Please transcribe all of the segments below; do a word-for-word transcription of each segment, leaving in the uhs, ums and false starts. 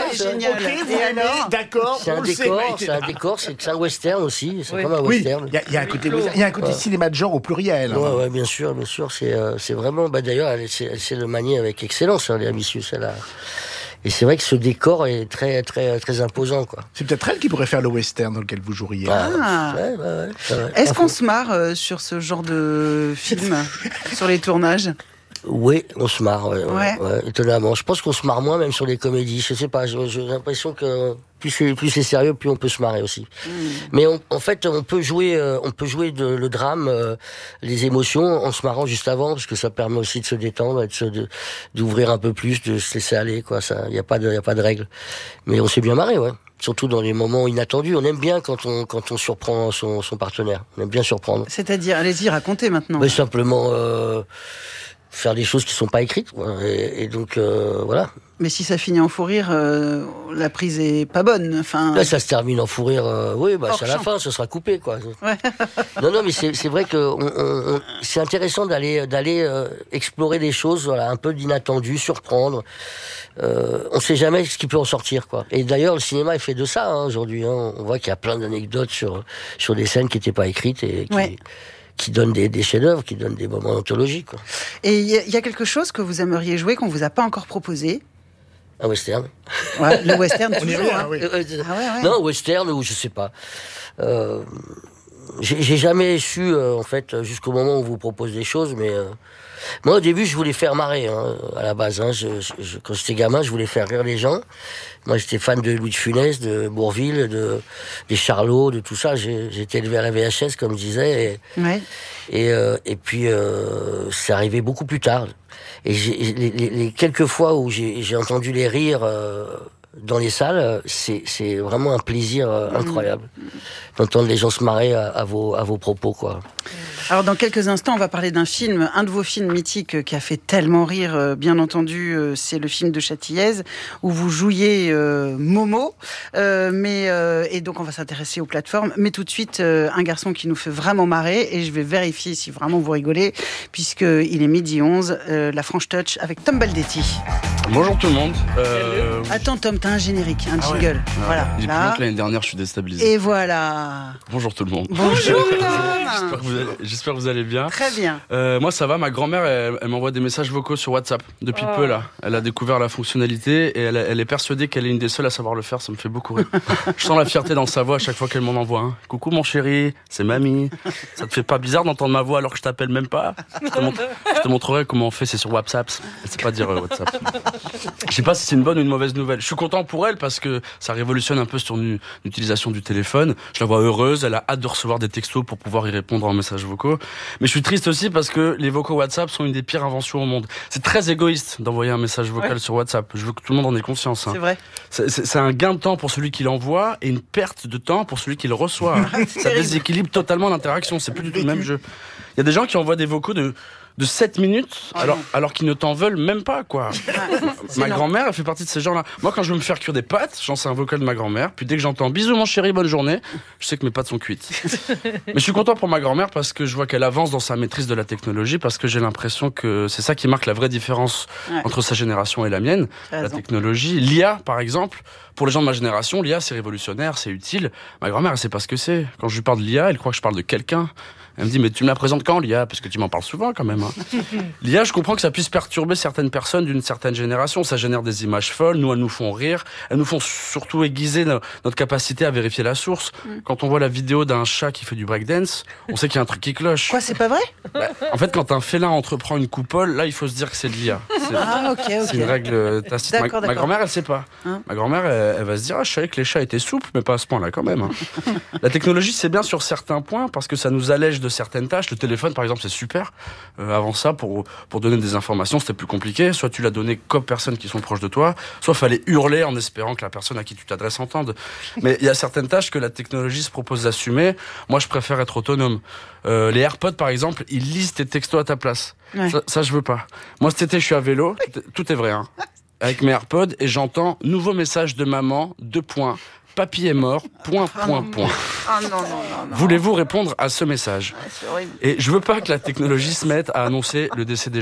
c'est génial. Ok, vous Et l'aimez, alors d'accord. C'est un on le décor, sait, c'est un décor, c'est, c'est un western aussi, c'est Oui. comme un Oui, western. il y a, il y a un côté, il y a un côté Ouais. cinéma de genre au pluriel. Ouais, hein. ouais, bien sûr, bien sûr, c'est, euh, c'est vraiment, bah d'ailleurs, elle, sait- elle sait le manier avec excellence, hein, Léa Missius, elle a... Et c'est vrai que ce décor est très, très, très imposant, quoi. C'est peut-être elle qui pourrait faire le western dans lequel vous joueriez. Ah. ouais, ouais, ouais, ouais. Est-ce qu'on se marre euh, sur ce genre de film, sur les tournages? Oui, on se marre, ouais, ouais, Ouais. ouais, étonnamment. Je pense qu'on se marre moins même sur les comédies. Je sais pas, j'ai, j'ai l'impression que plus c'est, plus c'est sérieux, plus on peut se marrer aussi. Mm. Mais on, en fait, on peut jouer, euh, on peut jouer de, le drame, euh, les émotions, en se marrant juste avant, parce que ça permet aussi de se détendre et de se, de, d'ouvrir un peu plus, de se laisser aller, quoi. Ça, y a pas de, y a pas de règle. Mais on s'est bien marré, ouais. Surtout dans les moments inattendus. On aime bien quand on, quand on surprend son, son partenaire. On aime bien surprendre. C'est-à-dire, allez-y, racontez maintenant. Mais simplement, euh, faire des choses qui sont pas écrites, quoi. Et, et donc, euh, voilà. Mais si ça finit en fou rire, euh, la prise est pas bonne. Enfin, Là, ça se termine en fou rire. Euh, oui, bah, Hors c'est à la champ. fin, ce sera coupé, quoi. Ouais. Non, non, mais c'est, c'est vrai que on, on, on- c'est intéressant d'aller, d'aller euh, explorer des choses, voilà, un peu d'inattendu, surprendre. Euh, on sait jamais ce qui peut en sortir, quoi. Et d'ailleurs, le cinéma est fait de ça, hein, aujourd'hui. Hein. On voit qu'il y a plein d'anecdotes sur sur des scènes qui n'étaient pas écrites et qui, Ouais. qui donnent des, des chefs-d'œuvre, qui donnent des moments anthologiques, quoi. Et il y, a- il y a quelque chose que vous aimeriez jouer qu'on vous a pas encore proposé. Un western. Ouais, le western. On y toujours, revient, hein. oui. Euh, euh, Ah ouais, ouais. Non, western ou je sais pas. Euh, j'ai, j'ai jamais su, euh, en fait, jusqu'au moment où on vous propose des choses, mais euh, moi au début je voulais faire marrer, hein, à la base. Hein, je, je- quand j'étais gamin, je voulais faire rire les gens. Moi j'étais fan de Louis de Funès, de Bourvil, de des Charlots, de tout ça. J'ai, j'ai été élevé à la V H S, comme je disais. Et, Ouais. et, euh, et puis, euh, c'est arrivé beaucoup plus tard. Et j'ai, les, les, les quelques fois où j'ai, j'ai entendu les rires euh, dans les salles, c'est, c'est vraiment un plaisir euh, incroyable d'entendre les gens se marrer à, à, vos, à vos propos, quoi. Alors dans quelques instants, on va parler d'un film, un de vos films mythiques euh, qui a fait tellement rire, euh, bien entendu, euh, c'est le film de Châtillaise, où vous jouiez euh, Momo. Euh, mais euh, et donc on va s'intéresser aux plateformes. Mais tout de suite, euh, un garçon qui nous fait vraiment marrer, et je vais vérifier si vraiment vous rigolez, puisqu'il est midi onze, euh, la French Touch avec Tom Baldetti. Bonjour tout le monde. Euh, Attends Tom, t'as un générique, un ah ouais. jingle. Ah, Voilà. Il est plus Là. long que l'année dernière, je suis déstabilisé. Et voilà. Bonjour tout le monde. Bonjour J'espère Tom. que vous allez, j'espère que vous allez bien. Très bien. Euh, moi ça va, ma grand-mère elle, elle m'envoie des messages vocaux sur WhatsApp depuis Oh. peu là. Elle a découvert la fonctionnalité et elle, elle est persuadée qu'elle est une des seules à savoir le faire, ça me fait beaucoup rire. Je sens la fierté dans sa voix à chaque fois qu'elle m'en envoie. Hein. Coucou mon chéri, c'est mamie. Ça te fait pas bizarre d'entendre ma voix alors que je t'appelle même pas? Je te, montre- je te montrerai comment on fait, c'est sur WhatsApp. Elle sait pas dire euh, WhatsApp. Je sais pas si c'est une bonne ou une mauvaise nouvelle. Je suis content pour elle parce que ça révolutionne un peu son u- utilisation du téléphone. Je la vois heureuse, elle a hâte de recevoir des textos pour pouvoir y répondre en messages vocaux. Mais je suis triste aussi parce que les vocaux WhatsApp sont une des pires inventions au monde. C'est très égoïste d'envoyer un message vocal Ouais. sur WhatsApp. Je veux que tout le monde en ait conscience. Hein. C'est vrai. C'est, c'est- c'est un gain de temps pour celui qui l'envoie et une perte de temps pour celui qui le reçoit. Ça terrible. déséquilibre totalement l'interaction. C'est plus du tout le même jeu. Il y a des gens qui envoient des vocaux de de sept minutes, Oh alors, non. alors qu'ils ne t'en veulent même pas, quoi. C'est Ma long. grand-mère, elle fait partie de ces gens-là. Moi, quand je veux me faire cuire des pâtes, j'en sais un vocal de ma grand-mère, puis dès que j'entends « Bisous mon chéri, bonne journée », je sais que mes pâtes sont cuites. Mais je suis content pour ma grand-mère parce que je vois qu'elle avance dans sa maîtrise de la technologie, parce que j'ai l'impression que c'est ça qui marque la vraie différence Ouais. entre sa génération et la mienne. T'as La raison. technologie. L'I A, par exemple, pour les gens de ma génération, l'I A, c'est révolutionnaire, c'est utile. Ma grand-mère, elle sait pas ce que c'est. Quand je lui parle de l'I A, elle croit que je parle de quelqu'un. Elle me dit, mais tu me la présentes quand, l'I A? Parce que tu m'en parles souvent, quand même. Hein. L'I A, je comprends que ça puisse perturber certaines personnes d'une certaine génération. Ça génère des images folles. Nous, elles nous font rire. Elles nous font surtout aiguiser no- notre capacité à vérifier la source. Quand on voit la vidéo d'un chat qui fait du breakdance, on sait qu'il y a un truc qui cloche. Quoi, c'est pas vrai? Bah, en fait, quand un félin entreprend une coupole, là, il faut se dire que c'est de l'I A. C'est- Ah, ok, ok. c'est une règle euh, tacite. Ma, D'accord, ma d'accord. grand-mère, elle sait pas. Hein Ma grand-mère, elle, elle va se dire, ah, je savais que les chats étaient souples, mais pas à ce point-là quand même. hein. La technologie, c'est bien sur certains points parce que ça nous allège de certaines tâches. Le téléphone, par exemple, c'est super. Euh, avant ça, pour pour donner des informations, c'était plus compliqué. Soit tu l'as donné qu'aux personnes qui sont proches de toi, soit fallait hurler en espérant que la personne à qui tu t'adresses entende. Mais il y a certaines tâches que la technologie se propose d'assumer. Moi, je préfère être autonome. Euh, les AirPods, par exemple, ils lisent tes textos à ta place. Ouais. Ça, ça, je veux pas. Moi, cet été, je suis à vélo. Tout est, tout est vrai, hein. Avec mes AirPods et j'entends nouveau message de maman, deux points. Papy est mort, point, point, point. Ah non, non, non, non. Voulez-vous répondre à ce message? C'est horrible. Et je veux pas que la technologie se mette à annoncer le décès des gens.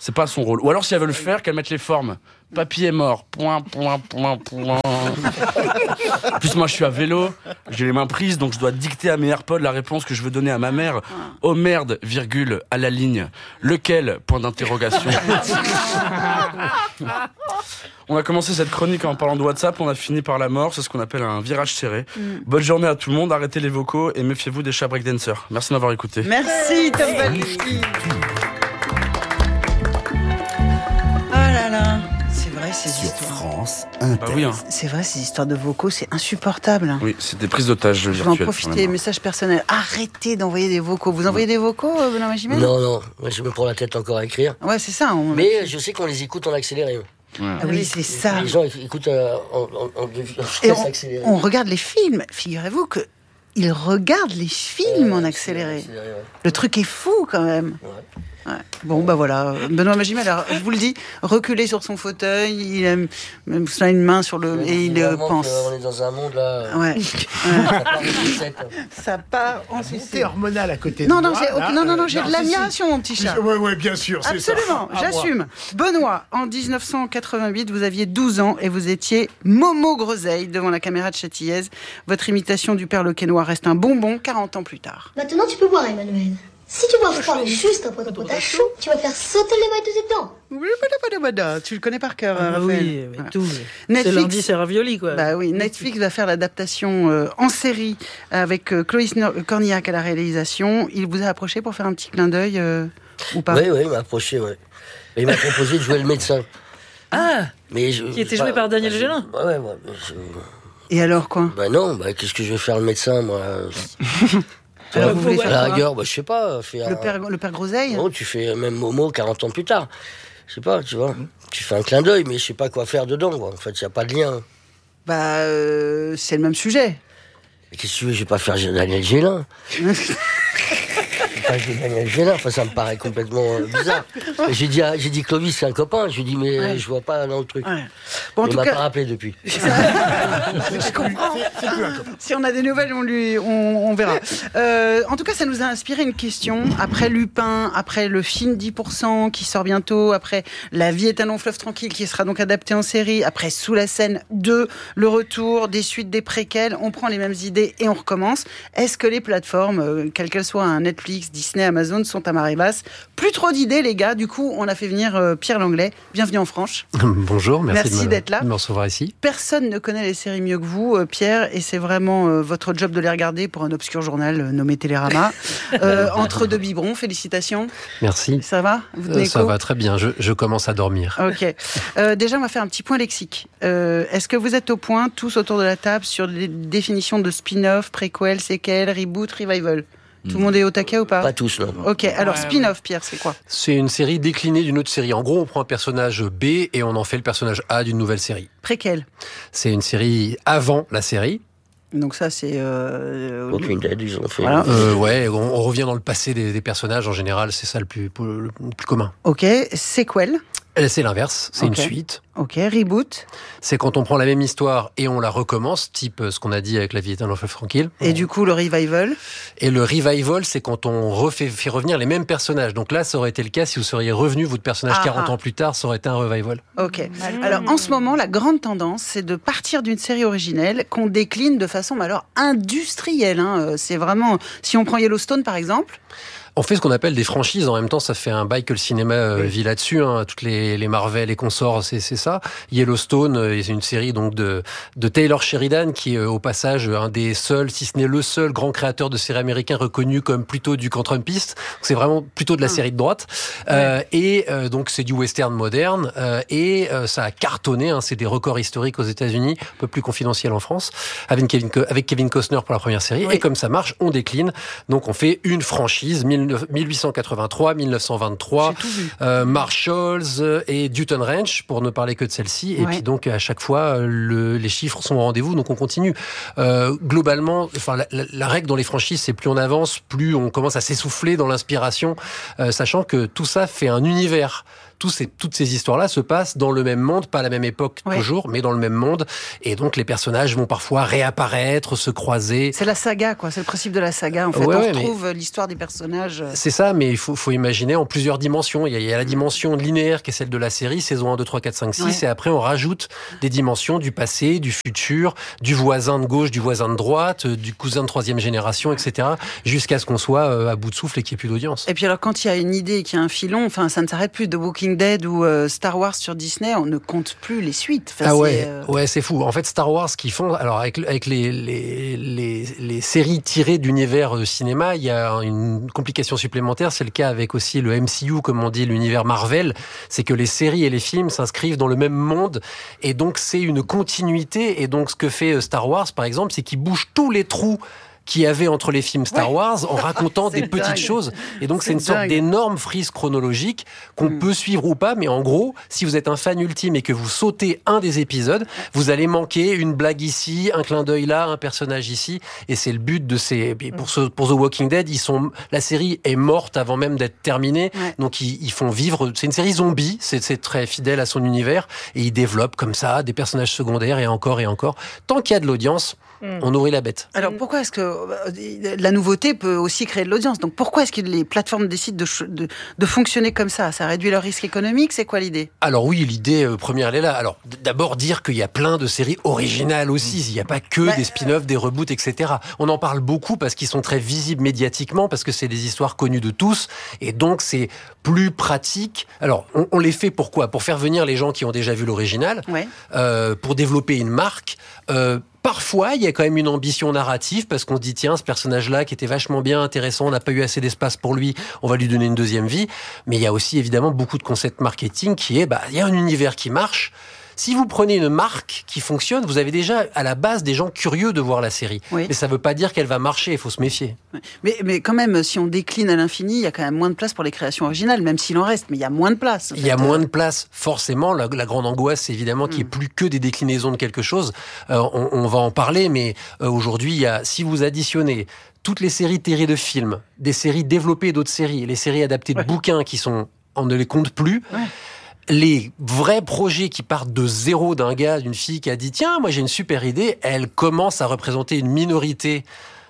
C'est pas son rôle. Ou alors si elle veut le faire, qu'elle mette les formes. Papy est mort. Point, point, point, point. En plus, moi, je suis à vélo. J'ai les mains prises, donc je dois dicter à mes AirPods la réponse que je veux donner à ma mère. Oh merde, virgule, à la ligne. Lequel? Point d'interrogation. On a commencé cette chronique en parlant de WhatsApp, on a fini par la mort, c'est ce qu'on appelle un virage serré. Mm. Bonne journée à tout le monde, arrêtez les vocaux et méfiez-vous des chats breakdancers. Merci de m'avoir écouté. Merci Tom Baluski. Ah là là, c'est vrai ces Sur histoires. France Inter. Bah oui, hein. C'est vrai ces histoires de vocaux, c'est insupportable. Oui, c'est des prises d'otages Je virtuelles. vais en profiter, message personnel. Arrêtez d'envoyer des vocaux. Vous envoyez des vocaux, euh, Benoît Magimel ? Non, non, moi, je me prends la tête encore à écrire. Ouais, c'est ça. On... Mais je sais qu'on les écoute en accéléré. Ouais. Ah oui, c'est ça. Les gens écoutent euh, en, en, en, en Et vitesse on, accélérée. on regarde les films. Figurez-vous que ils regardent les films Ouais, en accéléré. accéléré, ouais. Le truc est fou quand même. Ouais. Ouais. Bon, bah voilà. Benoît Magimel, alors, je vous le dis, reculé sur son fauteuil, il a même ça, une main sur le. Ouais, et il euh, pense. On est dans un monde là. Ouais. Ça part en sucette. Ça part en Montée sucette. hormonale à côté Non, de non, moi. j'ai, là, non, non, non, euh, j'ai de si, l'admiration, mon petit si. chat. Ouais, ouais, bien sûr, c'est ça. Absolument, À moi. j'assume. Benoît, en dix-neuf cent quatre-vingt-huit, vous aviez douze ans et vous étiez Momo Groseille devant la caméra de Châtillaise. Votre imitation du père Lequesnois reste un bonbon quarante ans plus tard. Maintenant, tu peux boire, Emmanuel. Si tu bois froid, mais juste après ton potage chaud, tu vas faire sauter les mailles de tes dents. Oui, bada, bada, bada. Tu le connais par cœur, Ah, Raphaël. oui, oui, Voilà. tout. Netflix- C'est lundi, c'est ravioli, quoi. Bah oui, Netflix va faire l'adaptation euh, en série avec euh, Chloé Snor- Cornillac à la réalisation. Il vous a approché pour faire un petit clin d'œil euh, ou pas? Oui, oui, il m'a approché, ouais. Et il m'a proposé de jouer le médecin. Ah, Mais je, Qui était joué par Daniel Gélin. Ouais, ouais, ouais. mais je- Et alors quoi? Bah non, bah qu'est-ce que je vais faire le médecin, moi? Alors, vous voulez À faire la quoi? rigueur, bah je sais pas. Faire Le père, le père Groseille? Non, tu fais même Momo quarante ans plus tard. Je sais pas, tu vois. Tu fais un clin d'œil, mais je sais pas quoi faire dedans, quoi. En fait, il n'y a pas de lien. Bah, euh, c'est le même sujet. Et qu'est-ce que tu veux, je vais pas faire Daniel Gélin. Je vais pas jouer Daniel Gélin, enfin, ça me paraît complètement euh, bizarre. Et J'ai dit, à- j'ai dit Clovis, c'est un copain. Je lui ai dit, mais Ouais. je vois pas dans le truc. Ouais. Bon, en il tout m'a cas, pas rappelé depuis. je comprends. Si on a des nouvelles, on, lui, on, on verra. Euh, en tout cas, ça nous a inspiré une question. Après Lupin, après le film dix pour cent qui sort bientôt, après La vie est un long fleuve tranquille qui sera donc adapté en série, après Sous la Seine deux, le retour, des suites, des préquels, on prend les mêmes idées et on recommence. Est-ce que les plateformes, euh, quelles qu'elles soient, un Netflix, Disney, Amazon, sont à marée basse? Plus trop d'idées, les gars. Du coup, on a fait venir euh, Pierre Langlais. Bienvenue en France. Bonjour, merci, Merci de me, d'être là. de me recevoir ici. Personne ne connaît les séries mieux que vous, euh, Pierre, et c'est vraiment euh, votre job de les regarder pour un obscur journal euh, nommé Télérama. Euh, entre deux biberons, félicitations. Merci. Ça va? Vous tenez Euh, ça co va très bien, je, je commence à dormir. Ok. Euh, déjà, on va faire un petit point lexique. Euh, Est-ce que vous êtes au point, tous autour de la table, sur les définitions de spin-off, préquel, séquel, reboot, revival? Tout le monde est au taquet ou pas? Pas tous, non. Ok, alors spin-off, Pierre, c'est quoi? C'est une série déclinée d'une autre série. En gros, on prend un personnage B et on en fait le personnage A d'une nouvelle série. Préquel. C'est une série avant la série. Donc ça, c'est... Euh, Aucune Dead, ils ont fait. Voilà. Euh, ouais, on, on revient dans le passé des, des personnages. En général, c'est ça le plus, le plus commun. Ok, sequel. Et c'est l'inverse, c'est Ok. une suite. Ok, reboot. C'est quand on prend la même histoire et on la recommence, type ce qu'on a dit avec La vie est un long fleuve tranquille. Et du coup, le revival. Et le revival, c'est quand on refait fait revenir les mêmes personnages. Donc là, ça aurait été le cas si vous seriez revenu, votre personnage, Ah, quarante ah. ans plus tard, ça aurait été un revival. Ok. Alors en ce moment, la grande tendance, c'est de partir d'une série originelle qu'on décline de façon, mais alors industrielle. Hein. Euh, C'est vraiment, si on prend Yellowstone par exemple. On fait ce qu'on appelle des franchises. En même temps, ça fait un bail que le cinéma euh, Oui. vit là-dessus. Hein. Toutes les, les Marvel et consorts, c'est, c'est ça. Yellowstone, euh, c'est une série donc de, de Taylor Sheridan, qui est euh, au passage un des seuls, si ce n'est le seul grand créateur de séries américains reconnu comme plutôt du camp-trumpiste. Donc, c'est vraiment plutôt de la Ah. série de droite. Euh, et euh, donc c'est du western moderne. Euh, et euh, ça a cartonné. Hein. C'est des records historiques aux États-Unis, un peu plus confidentiel en France, avec Kevin, Co- avec Kevin Costner pour la première série. Oui. Et comme ça marche, on décline. Donc on fait une franchise. mille huit cent quatre-vingt-trois, mille neuf cent vingt-trois, J'ai tout vu. euh, Marshalls euh, et Newton Ranch, pour ne parler que de celle-ci. Et Ouais. puis donc à chaque fois, euh, le, les chiffres sont au rendez-vous, donc on continue. Euh, globalement, enfin la, la, la règle dans les franchises, c'est plus on avance, plus on commence à s'essouffler dans l'inspiration, euh, sachant que tout ça fait un univers. tous ces, toutes ces histoires-là se passent dans le même monde, pas à la même époque ouais. toujours, mais dans le même monde. Et donc, les personnages vont parfois réapparaître, se croiser. C'est la saga, quoi. C'est le principe de la saga, en fait. Ouais, On ouais, retrouve mais... l'histoire des personnages. C'est ça, mais il faut, faut imaginer en plusieurs dimensions. Il y, a, il y a la dimension linéaire qui est celle de la série, saison un, deux, trois, quatre, cinq, six, ouais. et après on rajoute des dimensions du passé, du futur, du voisin de gauche, du voisin de droite, du cousin de troisième génération, et cetera, jusqu'à ce qu'on soit à bout de souffle et qu'il n'y ait plus d'audience. Et puis alors, quand il y a une idée, qu'il y a un filon, enfin, ça ne s'arrête plus. The Walking Dead ou euh, Star Wars sur Disney, on ne compte plus les suites. Enfin, ah ouais, c'est, euh... ouais, c'est fou. En fait, Star Wars, ce qu'ils font, alors avec, avec les, les, les, les séries tirées d'univers de cinéma, il y a une complication supplémentaire. C'est le cas avec aussi le M C U, comme on dit, l'univers Marvel. C'est que les séries et les films s'inscrivent dans le même monde, et donc c'est une continuité. Et donc, ce que fait Star Wars, par exemple, c'est qu'il bouge tous les trous qu'il y avait entre les films Star Wars, ouais. en racontant des petites dingue. choses. Et donc, c'est, c'est une sorte dingue. d'énorme frise chronologique qu'on mm. peut suivre ou pas. Mais en gros, si vous êtes un fan ultime et que vous sautez un des épisodes, vous allez manquer une blague ici, un clin d'œil là, un personnage ici. Et c'est le but de ces... Pour, ce, pour The Walking Dead, ils sont... la série est morte avant même d'être terminée. Ouais. Donc, ils, ils font vivre... C'est une série zombie. C'est, c'est très fidèle à son univers. Et ils développent comme ça des personnages secondaires et encore et encore. Tant qu'il y a de l'audience, mm. on nourrit la bête. Alors, pourquoi est-ce que la nouveauté peut aussi créer de l'audience? Donc pourquoi est-ce que les plateformes décident de, de, de fonctionner comme ça? Ça réduit leur risque économique? C'est quoi l'idée? Alors oui, l'idée euh, première, elle est là. Alors d'abord dire qu'il y a plein de séries originales aussi. Il n'y a pas que bah, des spin-offs, des reboots, et cetera. On en parle beaucoup parce qu'ils sont très visibles médiatiquement, parce que c'est des histoires connues de tous. Et donc c'est plus pratique. Alors on, on les fait pourquoi? Pour faire venir les gens qui ont déjà vu l'original, ouais. euh, pour développer une marque. Euh, Parfois, il y a quand même une ambition narrative parce qu'on se dit, tiens, ce personnage-là qui était vachement bien intéressant, on n'a pas eu assez d'espace pour lui, on va lui donner une deuxième vie. Mais il y a aussi évidemment beaucoup de concepts marketing qui est, bah, il y a un univers qui marche. Si vous prenez une marque qui fonctionne, vous avez déjà à la base des gens curieux de voir la série. Oui. Mais ça ne veut pas dire qu'elle va marcher, il faut se méfier. Mais, mais quand même, si on décline à l'infini, il y a quand même moins de place pour les créations originales, même s'il en reste, mais il y a moins de place. Il y a moins de place, forcément. La, la grande angoisse, c'est évidemment qu'il n'y ait plus que des déclinaisons de quelque chose. Euh, on, on va en parler, mais euh, aujourd'hui, il y a, si vous additionnez toutes les séries tirées de films, des séries développées d'autres séries, les séries adaptées de ouais. bouquins qui sont, on ne les compte plus, ouais. les vrais projets qui partent de zéro d'un gars, d'une fille qui a dit « Tiens, moi j'ai une super idée », elle commence à représenter une minorité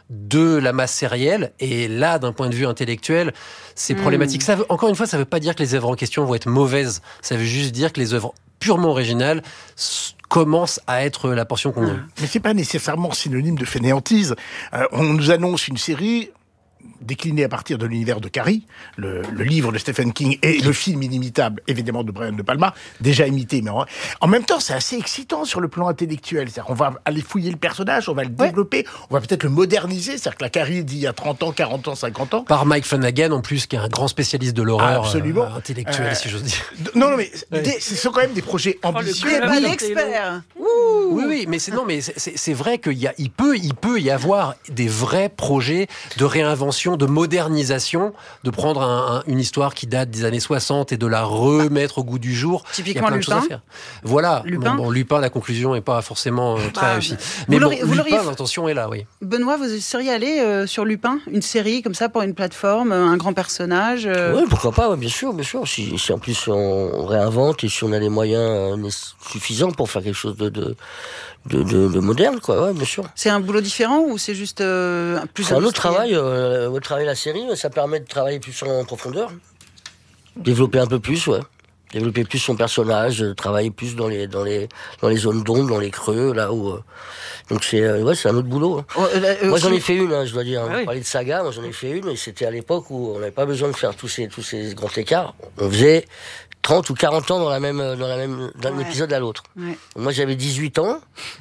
de la masse sérielle. Et là, d'un point de vue intellectuel, c'est mmh. problématique. Ça veut, encore une fois, ça ne veut pas dire que les œuvres en question vont être mauvaises. Ça veut juste dire que les œuvres purement originales commencent à être la portion qu'on veut. Mais c'est pas nécessairement synonyme de fainéantise. Euh, on nous annonce une série décliné à partir de l'univers de Carrie, le, le livre de Stephen King et le film inimitable, évidemment, de Brian De Palma, déjà imité, mais en, en même temps, c'est assez excitant sur le plan intellectuel. C'est-à-dire qu'on va aller fouiller le personnage, on va le ouais. développer, on va peut-être le moderniser, c'est-à-dire que la Carrie d'il y a trente ans, quarante ans, cinquante ans. Par Mike Flanagan, en plus, qui est un grand spécialiste de l'horreur euh, intellectuelle, euh, si j'ose dire. Non, non, mais ouais. des, ce sont quand même des projets ambitieux. Oh, pas l'expert. Oui, oui, mais c'est, non, mais c'est, c'est, c'est vrai qu'il y a, il peut, il peut y avoir des vrais projets de réinvention, de modernisation, de prendre un, un, une histoire qui date des années soixante et de la remettre au goût du jour. Typiquement Lupin. Voilà. Lupin. Bon, bon, Lupin, la conclusion n'est pas forcément euh, très ah, réussie. Mais bon, Lupin, l'intention est là, oui. Benoît, vous seriez allé euh, sur Lupin, une série comme ça pour une plateforme, un grand personnage euh... Oui, pourquoi pas, ouais, bien sûr, bien sûr. Si, si en plus on réinvente et si on a les moyens euh, suffisants pour faire quelque chose de, de De, de, de moderne, quoi, ouais, bien sûr. C'est un boulot différent ou c'est juste euh, plus C'est un autre travail, euh, travailler la série, ça permet de travailler plus en profondeur, développer un peu plus, ouais, développer plus son personnage, travailler plus dans les dans les dans les zones d'ombre, dans les creux, là où. Euh, donc c'est euh, ouais, c'est un autre boulot. Hein. Oh, euh, euh, moi j'en ai fait une, hein, je dois dire. Ah, oui. On parlait de saga, moi j'en ai fait une, et c'était à l'époque où on n'avait pas besoin de faire tous ces tous ces grands écarts. On faisait trente ou quarante ans dans la même, dans la même, d'un ouais. épisode à l'autre. Ouais. Moi, j'avais dix-huit ans.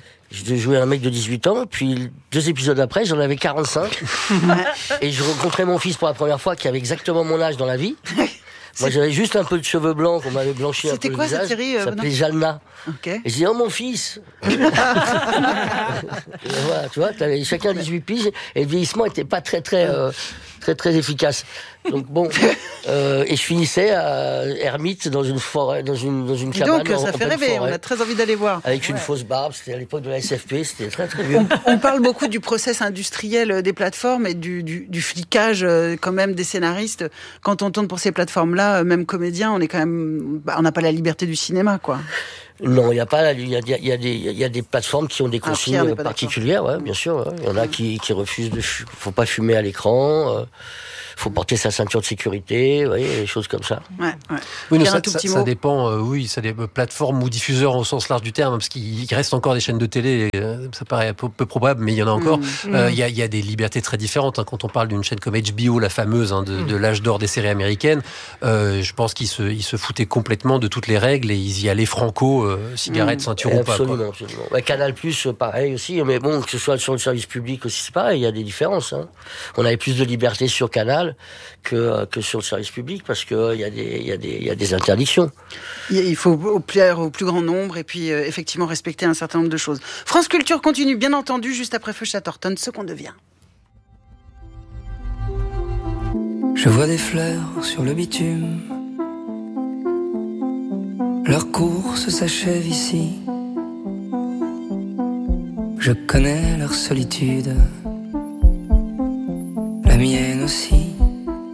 Je jouais un mec de dix-huit ans. Puis, deux épisodes après, j'en avais quarante-cinq. Et je rencontrais mon fils pour la première fois, qui avait exactement mon âge dans la vie. Moi, j'avais juste un peu de cheveux blancs qu'on m'avait blanchi un peu le visage. C'était quoi cette série? Ça s'appelait Jalna. Okay. Et je dis, oh mon fils. Et voilà, tu vois, t'avais chacun dix-huit piges, et le vieillissement était pas très, très, euh, très, très efficace. Donc bon, euh, et je finissais à Ermite dans une forêt, dans une dans une cabane. Donc ça en, fait en rêver, forêt, on a très envie d'aller voir. Avec ouais. une fausse barbe, c'était à l'époque de la S F P, c'était très très bien. On, on parle beaucoup du process industriel des plateformes et du, du, du flicage quand même des scénaristes quand on tourne pour ces plateformes-là. moment-là, même comédien, on est quand même, bah, on n'a pas la liberté du cinéma, quoi. Non, il y a pas, il y a, il y a des, il y a des plateformes qui ont des Ah, consignes Pierre, particulières, ouais, bien sûr. Ouais. Il y en a qui, qui refusent de, fu- faut pas fumer à l'écran, euh, faut porter sa ceinture de sécurité, vous voyez, des choses comme ça. Ouais, ouais. Oui, non, Pierre, ça, un tout ça, petit ça mot. dépend, euh, oui, ça des plateformes ou diffuseurs au sens large du terme, parce qu'il reste encore des chaînes de télé, euh, ça paraît peu, peu probable, mais il y en a encore. Il Mmh. euh, y, a, y a des libertés très différentes. Hein, quand on parle d'une chaîne comme H B O, la fameuse, hein, de, mmh. de l'âge d'or des séries américaines, euh, je pense qu'ils se, ils se foutaient complètement de toutes les règles et ils y allaient franco, euh, cigarettes, mmh. ceinture ou pas. Absolument, absolument. Ouais, Canal Plus, pareil aussi, mais bon, que ce soit sur le service public aussi, c'est pareil, il y a des différences. Hein. On avait plus de liberté sur Canal que, que sur le service public parce qu'il y, y, y, y a des interdictions. Il faut plaire au plus grand nombre et puis euh, effectivement respecter un certain nombre de choses. France Culture continue, bien entendu, juste après Feu Chatterton, ce qu'on devient. Je vois des fleurs sur le bitume. Leur course s'achève ici. Je connais leur solitude, la mienne aussi.